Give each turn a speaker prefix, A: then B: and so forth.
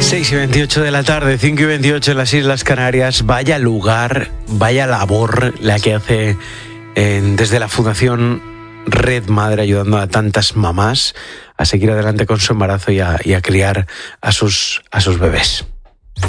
A: 6:28 de la tarde, 5:28 en las Islas Canarias. Vaya lugar, vaya labor la que hace desde la Fundación Red Madre, ayudando a tantas mamás a seguir adelante con su embarazo y a criar a sus bebés.